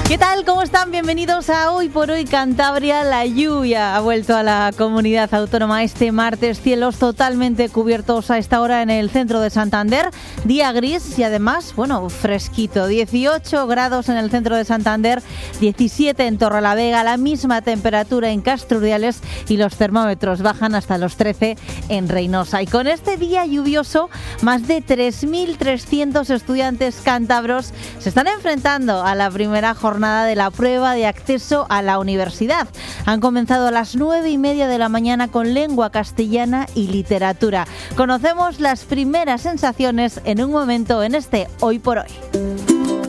¿Qué tal? ¿Cómo están? Bienvenidos a Hoy por Hoy Cantabria. La lluvia ha vuelto a la comunidad autónoma este martes. Cielos totalmente cubiertos a esta hora en el centro de Santander. Día gris y además, fresquito. 18 grados en el centro de Santander, 17 en Torrelavega, la misma temperatura en Castrurdiales y los termómetros bajan hasta los 13 en Reynosa. Y con este día lluvioso, más de 3.300 estudiantes cántabros se están enfrentando a la primera jornada de la prueba de acceso a la universidad. Han comenzado a las 9:30 de la mañana con lengua castellana y literatura. Conocemos las primeras sensaciones en un momento en este Hoy por Hoy.